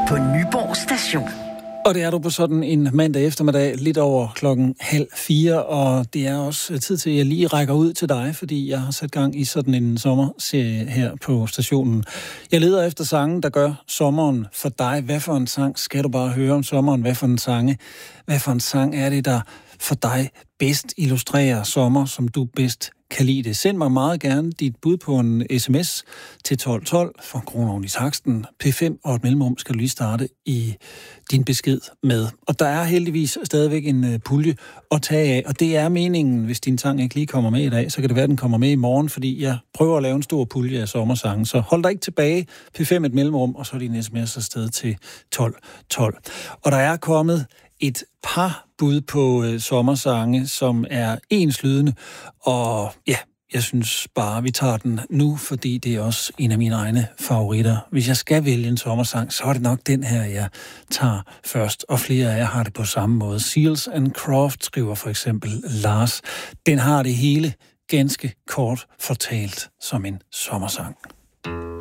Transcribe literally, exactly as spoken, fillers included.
på Nyborg Station. Og det er du på sådan en mandag eftermiddag, lidt over klokken halv fire, og det er også tid til, at jeg lige rækker ud til dig, fordi jeg har sat gang i sådan en sommerserie her på stationen. Jeg leder efter sange, der gør sommeren for dig. Hvad for en sang skal du bare høre om sommeren? Hvad for en sange? Hvad for en sang er det, der for dig bedst illustrerer sommer, som du bedst kan lide det? Send mig meget gerne dit bud på en sms til tolv tolv for kroner i taksten. P fem og et mellemrum skal du lige starte i din besked med. Og der er heldigvis stadigvæk en pulje at tage af, og det er meningen, hvis din sang ikke lige kommer med i dag, så kan det være, at den kommer med i morgen, fordi jeg prøver at lave en stor pulje af sommersange. Så hold dig ikke tilbage. P fem et mellemrum, og så er din sms afsted til tolv tolv. Og der er kommet et par bud på øh, sommersange, som er enslydende, og ja, jeg synes bare, vi tager den nu, fordi det er også en af mine egne favoritter. Hvis jeg skal vælge en sommersang, så er det nok den her, jeg tager først, og flere af jer har det på samme måde. Seals and Croft skriver for eksempel Lars. Den har det hele ganske kort fortalt som en sommersang.